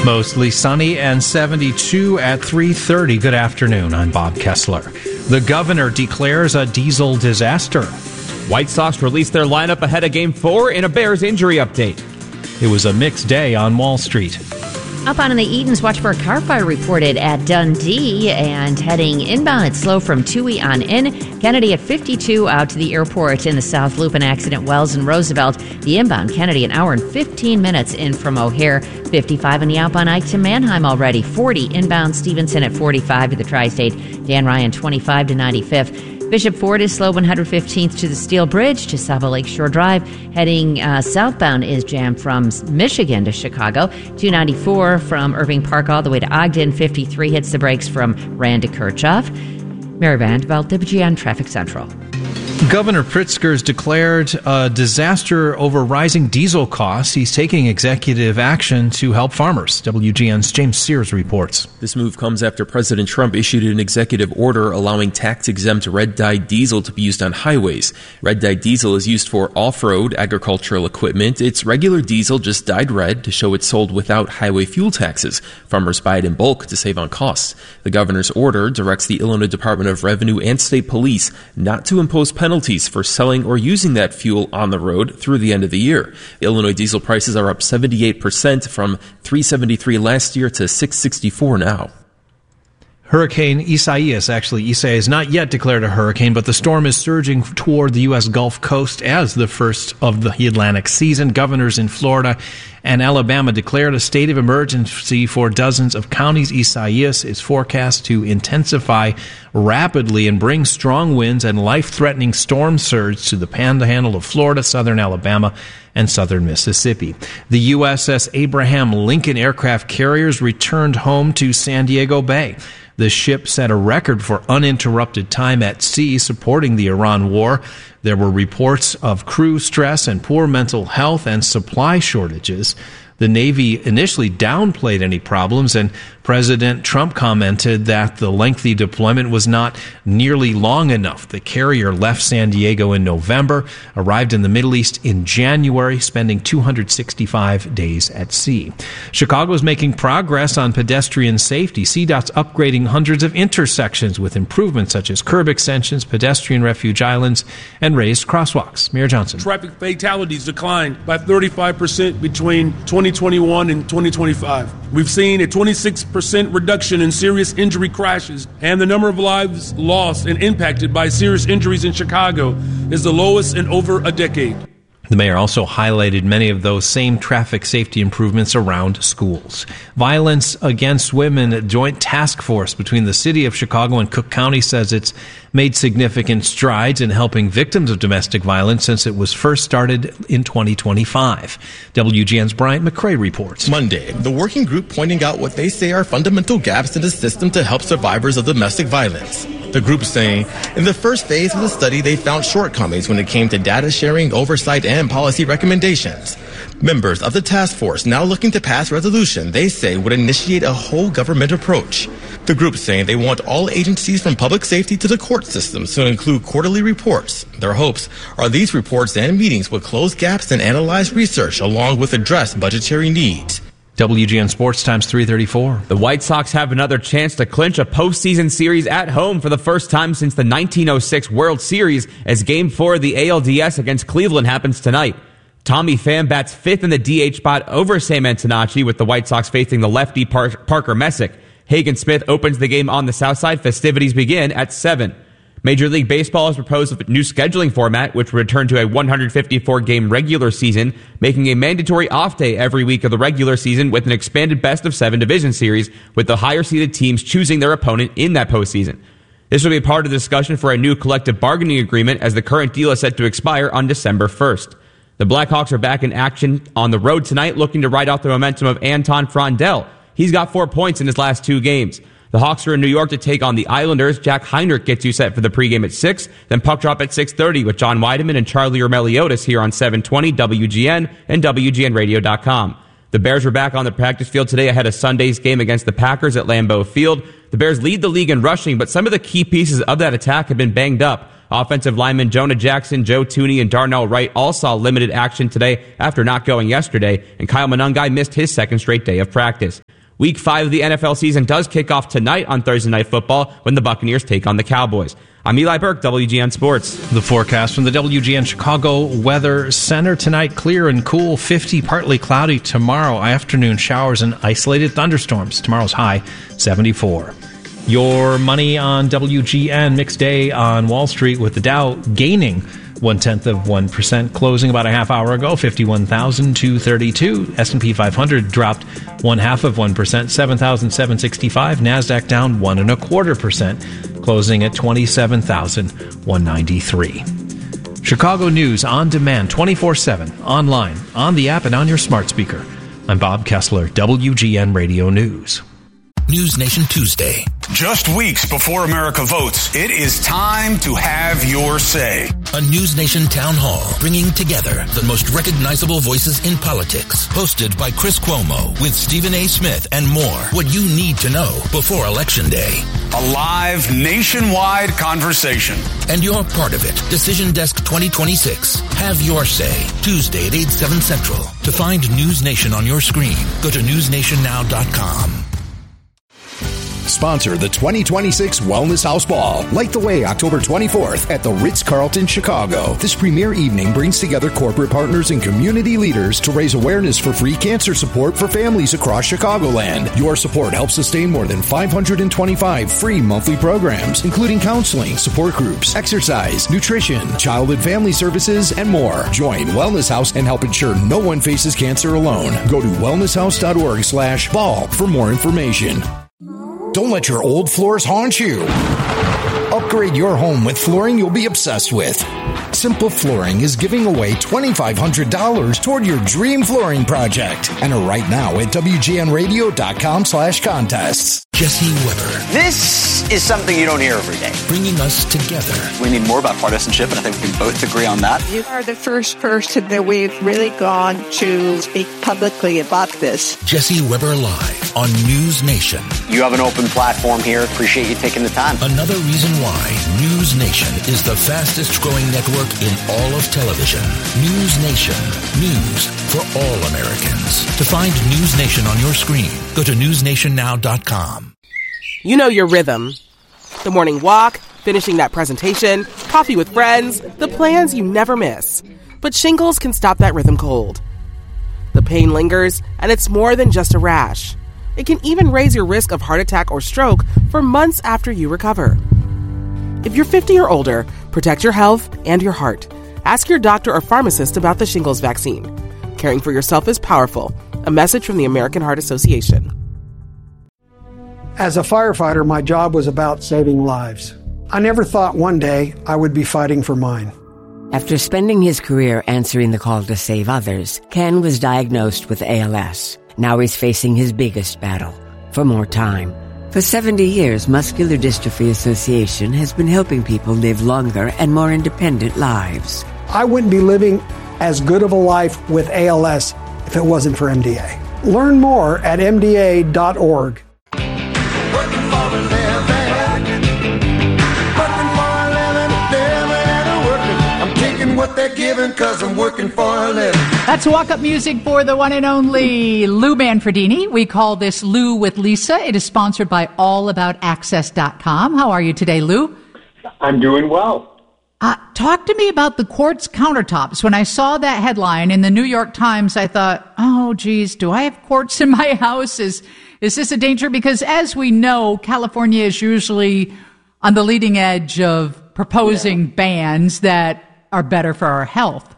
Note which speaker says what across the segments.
Speaker 1: Mostly sunny and 72 at 3:30. Good afternoon. I'm Bob Kessler. The governor declares a diesel disaster.
Speaker 2: White Sox released their lineup ahead of Game 4 in a Bears injury update.
Speaker 1: It was a mixed day on Wall Street.
Speaker 3: Up on the Edens, watch for a car fire reported at Dundee, and heading inbound, it's slow from Toohey on in. Kennedy at 52 out to the airport in the South Loop. An accident, Wells and Roosevelt. The inbound, Kennedy, an hour and 15 minutes in from O'Hare. 55 in the outbound Ike to Manheim already. 40 inbound Stevenson at 45 to the Tri-State. Dan Ryan 25 to 95th. Bishop Ford is slow 115th to the Steel Bridge to Savo Lakeshore Drive. Heading southbound is jammed from Michigan to Chicago. 294 from Irving Park all the way to Ogden. 53 hits the brakes from Rand to Kirchhoff. Mary Vanderbilt, WGN Traffic Central.
Speaker 1: Governor Pritzker's declared a disaster over rising diesel costs. He's taking executive action to help farmers. WGN's James Sears reports.
Speaker 4: This move comes after President Trump issued an executive order allowing tax-exempt red-dyed diesel to be used on highways. Red-dyed diesel is used for off-road agricultural equipment. It's regular diesel just dyed red to show it's sold without highway fuel taxes. Farmers buy it in bulk to save on costs. The governor's order directs the Illinois Department of Revenue and state police not to impose penalties for selling or using that fuel on the road through the end of the year. Illinois diesel prices are up 78% from $3.73 last year to $6.64 now.
Speaker 1: Hurricane Isaias, Isaias is not yet declared a hurricane, but the storm is surging toward the U.S. Gulf Coast as the first of the Atlantic season. Governors in Florida and Alabama declared a state of emergency for dozens of counties. Isaias is forecast to intensify rapidly and bring strong winds and life-threatening storm surge to the panhandle of Florida, southern Alabama, and southern Mississippi. The USS Abraham Lincoln aircraft carriers returned home to San Diego Bay. The ship set a record for uninterrupted time at sea supporting the Iran war. There were reports of crew stress and poor mental health and supply shortages. The Navy initially downplayed any problems, and President Trump commented that the lengthy deployment was not nearly long enough. The carrier left San Diego in November, arrived in the Middle East in January, spending 265 days at sea. Chicago is making progress on pedestrian safety. CDOT's upgrading hundreds of intersections with improvements such as curb extensions, pedestrian refuge islands, and raised crosswalks. Mayor Johnson.
Speaker 5: Traffic fatalities declined by 35% between 2021 and 2025. We've seen a 26% reduction in serious injury crashes, and the number of lives lost and impacted by serious injuries in Chicago is the lowest in over a decade.
Speaker 1: The mayor also highlighted many of those same traffic safety improvements around schools. Violence Against Women, a joint task force between the city of Chicago and Cook County, says it's made significant strides in helping victims of domestic violence since it was first started in 2025. WGN's Bryant McCrae reports.
Speaker 6: Monday, the working group pointing out what they say are fundamental gaps in the system to help survivors of domestic violence. The group saying, in the first phase of the study, they found shortcomings when it came to data sharing, oversight, and policy recommendations. Members of the task force now looking to pass resolution they say would initiate a whole government approach. The group saying they want all agencies from public safety to the court systems to include quarterly reports. Their hopes are these reports and meetings would close gaps and analyze research along with address budgetary needs.
Speaker 1: WGN Sports Times 334.
Speaker 2: The White Sox have another chance to clinch a postseason series at home for the first time since the 1906 World Series as Game 4 of the ALDS against Cleveland happens tonight. Tommy Pham bats fifth in the DH spot over Sam Antonacci, with the White Sox facing the lefty Parker Messick. Hagen Smith opens the game on the south side. Festivities begin at 7. Major League Baseball has proposed a new scheduling format, which would return to a 154-game regular season, making a mandatory off day every week of the regular season with an expanded best-of-7 division series, with the higher-seeded teams choosing their opponent in that postseason. This will be part of the discussion for a new collective bargaining agreement, as the current deal is set to expire on December 1st. The Blackhawks are back in action on the road tonight, looking to ride out the momentum of Anton Frondell. He's got 4 points in his last 2 games. The Hawks are in New York to take on the Islanders. Jack Heinrich gets you set for the pregame at 6. Then puck drop at 6:30 with John Weideman and Charlie Ormeliotis here on 720 WGN and WGNradio.com. The Bears were back on the practice field today ahead of Sunday's game against the Packers at Lambeau Field. The Bears lead the league in rushing, but some of the key pieces of that attack have been banged up. Offensive linemen Jonah Jackson, Joe Tooney, and Darnell Wright all saw limited action today after not going yesterday, and Kyle Monangai missed his second straight day of practice. Week 5 of the NFL season does kick off tonight on Thursday Night Football when the Buccaneers take on the Cowboys. I'm Eli Burke, WGN Sports.
Speaker 1: The forecast from the WGN Chicago Weather Center tonight: clear and cool, 50, partly cloudy. Tomorrow afternoon, showers and isolated thunderstorms. Tomorrow's high, 74. Your money on WGN: mixed day on Wall Street with the Dow gaining 0.1%, closing about a half hour ago, 51,232. S&P 500 dropped 0.5%, 7,765. NASDAQ down 1.25%, closing at 27,193. Chicago News on demand, 24/7, online, on the app, and on your smart speaker. I'm Bob Kessler, WGN Radio News.
Speaker 7: News Nation Tuesday.
Speaker 8: Just weeks before America votes, it is time to have your say.
Speaker 7: A News Nation town hall bringing together the most recognizable voices in politics. Hosted by Chris Cuomo with Stephen A. Smith and more. What you need to know before Election Day.
Speaker 8: A live nationwide conversation.
Speaker 7: And you're part of it. Decision Desk 2026. Have your say. Tuesday at 8, 7 Central. To find News Nation on your screen, go to newsnationnow.com.
Speaker 9: Sponsor the 2026 Wellness House Ball. Light the way October 24th at the Ritz-Carlton, Chicago. This premier evening brings together corporate partners and community leaders to raise awareness for free cancer support for families across Chicagoland. Your support helps sustain more than 525 free monthly programs, including counseling, support groups, exercise, nutrition, child and family services, and more. Join Wellness House and help ensure no one faces cancer alone. Go to wellnesshouse.org/ball for more information. Don't let your old floors haunt you. Upgrade your home with flooring you'll be obsessed with. Simple Flooring is giving away $2,500 toward your dream flooring project. Enter right now at WGNradio.com/contests.
Speaker 7: Jesse Weber.
Speaker 10: This is something you don't hear every day.
Speaker 7: Bringing us together.
Speaker 10: We need more about partisanship, and I think we can both agree on that.
Speaker 11: You are the first person that we've really gone to speak publicly about this.
Speaker 7: Jesse Weber Live on News Nation.
Speaker 10: You have an open platform here. Appreciate you taking the time.
Speaker 7: Another reason why News Nation is the fastest growing network in all of television. News Nation. News for all Americans. To find News Nation on your screen, go to newsnationnow.com.
Speaker 12: You know your rhythm. The morning walk, finishing that presentation, coffee with friends, the plans you never miss. But shingles can stop that rhythm cold. The pain lingers, and it's more than just a rash. It can even raise your risk of heart attack or stroke for months after you recover. If you're 50 or older, protect your health and your heart. Ask your doctor or pharmacist about the shingles vaccine. Caring for yourself is powerful. A message from the American Heart Association.
Speaker 13: As a firefighter, my job was about saving lives. I never thought one day I would be fighting for mine.
Speaker 14: After spending his career answering the call to save others, Ken was diagnosed with ALS. Now he's facing his biggest battle, for more time. For 70 years, Muscular Dystrophy Association has been helping people live longer and more independent lives.
Speaker 13: I wouldn't be living as good of a life with ALS if it wasn't for MDA. Learn more at MDA.org.
Speaker 15: What they're giving, 'cause I'm working for a living.
Speaker 16: That's walk-up music for the one and only Lou Manfredini. We call this Lou with Lisa. It is sponsored by AllAboutAccess.com. How are you today, Lou?
Speaker 17: I'm doing well.
Speaker 16: Talk to me about the quartz countertops. When I saw that headline in the New York Times, I thought, oh, geez, do I have quartz in my house? Is this a danger? Because as we know, California is usually on the leading edge of proposing bans that are better for our health.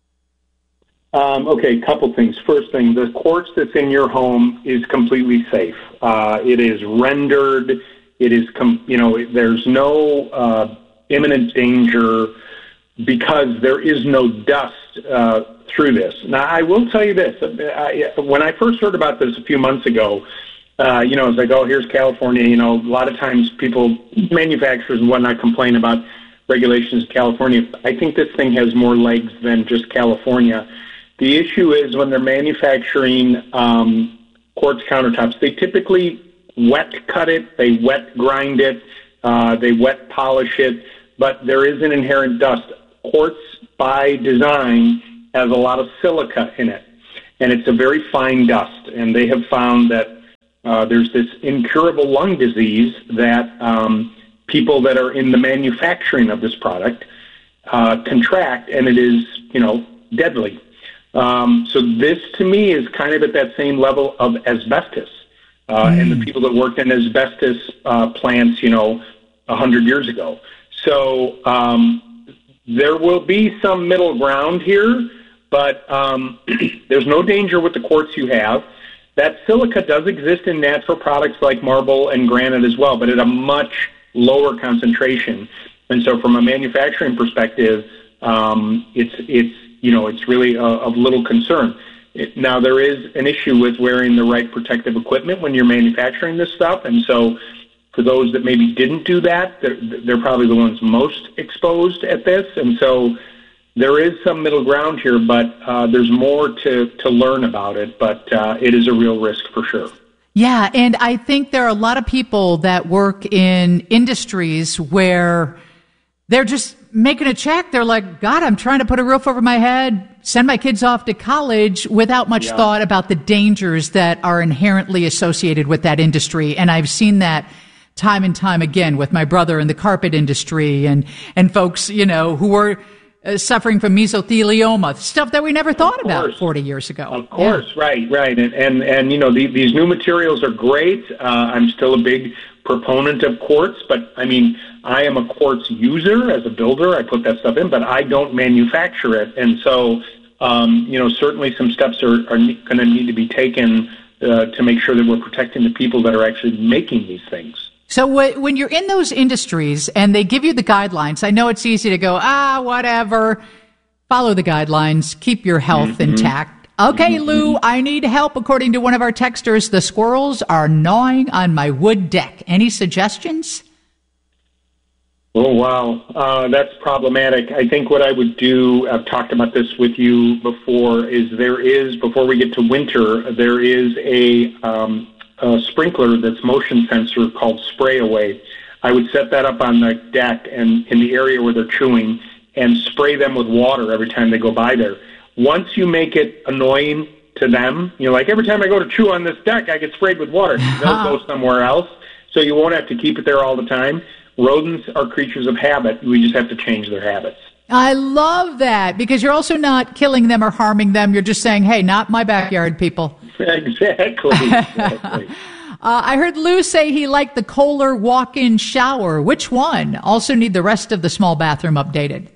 Speaker 17: Okay, couple things. First thing, the quartz that's in your home is completely safe. It is rendered. It is, there's no imminent danger because there is no dust through this. Now, I will tell you this. When I first heard about this a few months ago, it's like, oh, here's California. A lot of times people, manufacturers and whatnot, complain about regulations in California. I think this thing has more legs than just California. The issue is when they're manufacturing quartz countertops, they typically wet cut it, they wet grind it, they wet polish it, but there is an inherent dust. Quartz, by design, has a lot of silica in it, and it's a very fine dust, and they have found that there's this incurable lung disease that people that are in the manufacturing of this product contract, and it is, deadly. So this, to me, is kind of at that same level of asbestos. And the people that worked in asbestos plants, 100 years ago. So there will be some middle ground here, but there's no danger with the quartz you have. That silica does exist in natural products like marble and granite as well, but at a much lower concentration. And so from a manufacturing perspective, it's really of little concern. Now, there is an issue with wearing the right protective equipment when you're manufacturing this stuff, and so for those that maybe didn't do that, they're probably the ones most exposed at this, and so there is some middle ground here, but there's more to learn about it, but it is a real risk for sure.
Speaker 16: Yeah, and I think there are a lot of people that work in industries where they're just making a check. They're like, God, I'm trying to put a roof over my head, send my kids off to college without much thought about the dangers that are inherently associated with that industry. And I've seen that time and time again with my brother in the carpet industry and folks, who were suffering from mesothelioma, stuff that we never thought about 40 years ago.
Speaker 17: Of course, right. And these new materials are great. I'm still a big proponent of quartz, but I am a quartz user as a builder. I put that stuff in, but I don't manufacture it. And so, certainly some steps are going to need to be taken to make sure that we're protecting the people that are actually making these things.
Speaker 16: So when you're in those industries and they give you the guidelines, I know it's easy to go, whatever, follow the guidelines, keep your health intact. Okay, Lou, I need help. According to one of our texters, the squirrels are gnawing on my wood deck. Any suggestions?
Speaker 17: Oh, wow. That's problematic. I think what I would do, I've talked about this with you before, before we get to winter, there is a sprinkler that's motion sensor called Spray Away. I would set that up on the deck and in the area where they're chewing and spray them with water every time they go by there. Once you make it annoying to them, every time I go to chew on this deck, I get sprayed with water. They'll go somewhere else, so you won't have to keep it there all the time. Rodents are creatures of habit. We just have to change their habits.
Speaker 16: I love that, because you're also not killing them or harming them. You're just saying, hey, not my backyard, people.
Speaker 17: Exactly.
Speaker 16: I heard Lou say he liked the Kohler walk-in shower. Which one? Also need the rest of the small bathroom updated.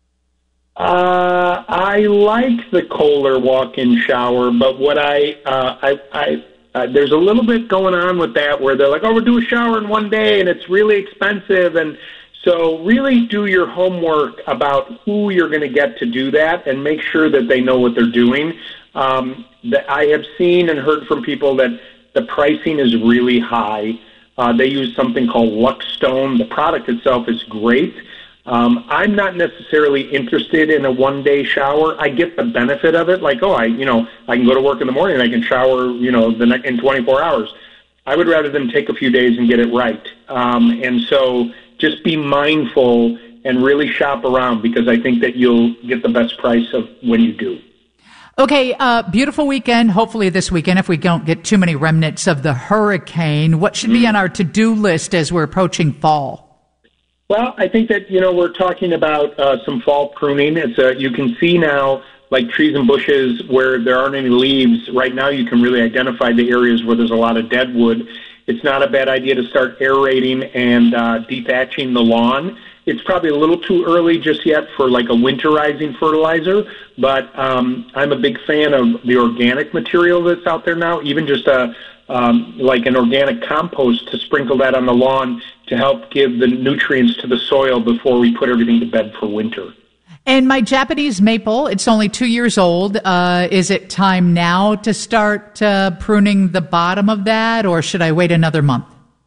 Speaker 17: I like the Kohler walk-in shower, but what there's a little bit going on with that where they're like, we'll do a shower in one day and it's really expensive. And so really do your homework about who you're going to get to do that and make sure that they know what they're doing. I have seen and heard from people that the pricing is really high. They use something called Luxstone. The product itself is great. I'm not necessarily interested in a one-day shower. I get the benefit of it, like, I can go to work in the morning and I can shower, in 24 hours. I would rather them take a few days and get it right. And so just be mindful and really shop around, because I think that you'll get the best price of when you do.
Speaker 16: Okay, beautiful weekend, hopefully this weekend, if we don't get too many remnants of the hurricane. What should be on our to-do list as we're approaching fall?
Speaker 17: Well, I think that, we're talking about some fall pruning. You can see now, like trees and bushes where there aren't any leaves. Right now you can really identify the areas where there's a lot of dead wood. It's not a bad idea to start aerating and dethatching the lawn. It's probably a little too early just yet for like a winterizing fertilizer, but I'm a big fan of the organic material that's out there now, even just like an organic compost to sprinkle that on the lawn to help give the nutrients to the soil before we put everything to bed for winter.
Speaker 16: And my Japanese maple, it's only 2 years old. Is it time now to start pruning the bottom of that, or should I wait another month?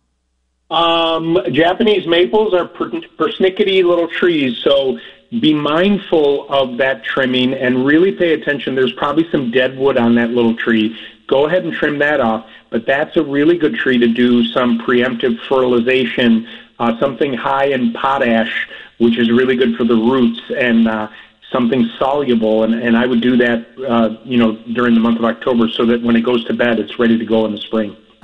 Speaker 17: Japanese maples are persnickety little trees, so be mindful of that trimming and really pay attention. There's probably some dead wood on that little tree. Go ahead and trim that off, but that's a really good tree to do some preemptive fertilization, something high in potash, which is really good for the roots, and something soluble. And I would do that, during the month of October so that when it goes to bed, it's ready to go in the spring.